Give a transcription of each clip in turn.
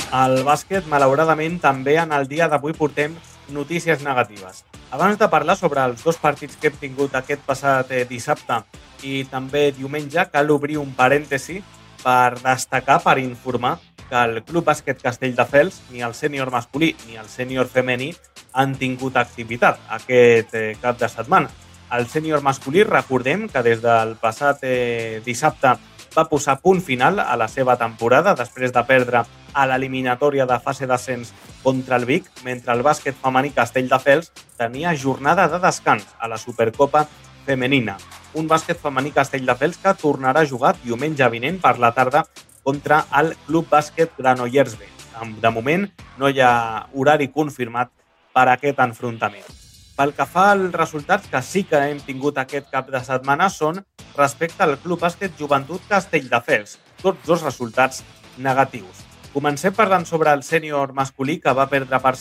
Al bàsquet, malauradament, també en el dia d'avui portem notícies negatives. Abans de parlar sobre els dos partits que hem tingut aquest passat dissabte i també diumenge, cal obrir un parèntesi per destacar, per informar que el Club Bàsquet Castelldefels, ni el sènior masculí ni el sènior femení, han tingut activitat aquest cap de setmana. El sènior masculí, recordem que des del passat dissabte va posar punt final a la seva temporada després de perdre a l'eliminatòria de fase d'ascens contra el Vic, mentre el bàsquet femení Castelldefels tenia jornada de descans a la Supercopa femenina. Un bàsquet femení Castelldefels que tornarà a jugar diumenge vinent per la tarda contra el Club Bàsquet Granollers B. De moment no hi ha horari confirmat per a aquest enfrontament. Pel que fa als resultats que sí que hem tingut aquest cap de setmana són respecte al Club Bàsquet Joventut Castelldefels, tots dos resultats negatius. Comencem parlant sobre el sènior masculí que va perdre per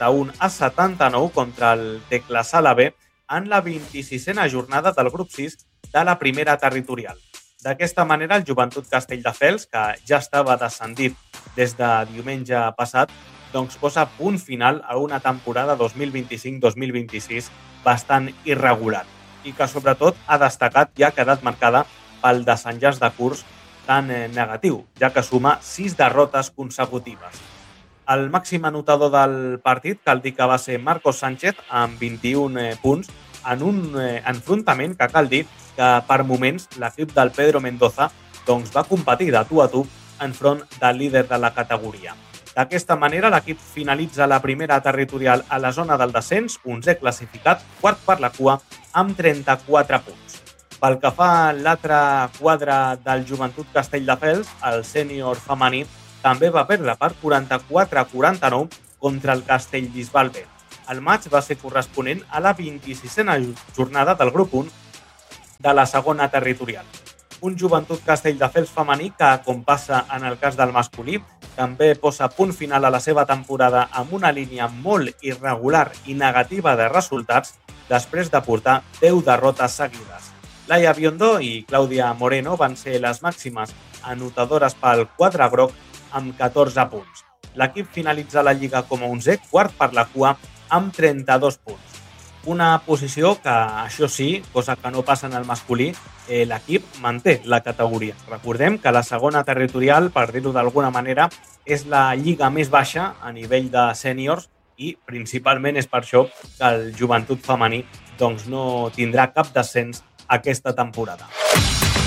71-79 contra el Tecla Sala B en la 26a jornada del grup 6 de la primera territorial. D'aquesta manera, el Joventut Castelldefels, que ja estava descendit des de diumenge passat, doncs posa punt final a una temporada 2025-2026 bastant irregular i que sobretot ha destacat i ha quedat marcada pel desenllaç de curs tan negatiu, ja que suma 6 derrotes consecutives. El màxim anotador del partit cal dir que va ser Marcos Sánchez amb 21 punts en un enfrontament que cal dir que per moments l'equip del Pedro Mendoza doncs, va competir de tu a tu enfront del líder de la categoria. D'aquesta manera, l'equip finalitza la primera territorial a la zona del descens, 11è classificat, quart per la cua, amb 34 punts. Pel que fa a l'altre quadre del Joventut Castelldefels, el sènior femení també va perdre per 44-49 contra el Castellbisbal B. El maig va ser corresponent a la 26a jornada del grup 1 de la segona territorial. Un Joventut Castelldefels femení que, com passa en el cas del masculí, també posa punt final a la seva temporada amb una línia molt irregular i negativa de resultats després de portar 10 derrotes seguides. Laia Biondo i Clàudia Moreno van ser les màximes anotadores pel quadre groc amb 14 punts. L'equip finalitza la Lliga com a 11è, quart per la cua, amb 32 punts. Una posició que, això sí, cosa que no passa en el masculí, l'equip manté la categoria. Recordem que la segona territorial, per dir-ho d'alguna manera, és la lliga més baixa a nivell de sèniors i principalment és per això que el Joventut femení doncs, no tindrà cap descens aquesta temporada.